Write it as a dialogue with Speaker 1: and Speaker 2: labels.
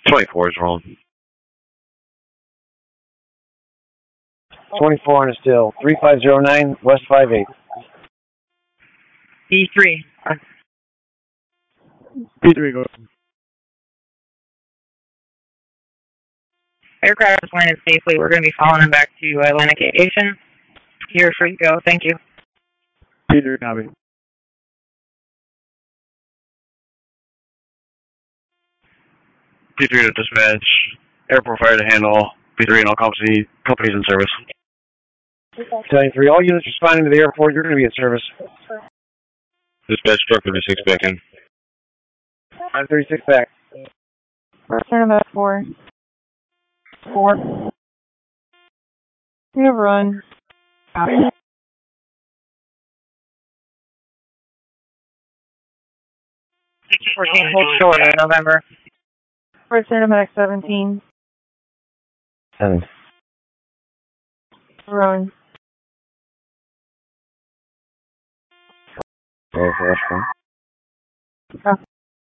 Speaker 1: 24 is wrong.
Speaker 2: 24 on a still. 3509 West 58.
Speaker 3: B3.
Speaker 2: B3 go.
Speaker 3: Aircraft is landed safely. We're going to be following him back to Atlantic Aviation. You're free to go. Thank you.
Speaker 2: B3 copy.
Speaker 1: P3 to dispatch. Airport fire to handle. P3 and all companies in service.
Speaker 2: 73. All units responding to the airport, you're going to be in service.
Speaker 1: Dispatch truck 36 back in.
Speaker 2: 536 back.
Speaker 3: Turn about 4. 4. We have run. Copy. 14 hold short in November. First Cinemax 17.
Speaker 2: 7.
Speaker 3: Run.
Speaker 2: Go for us,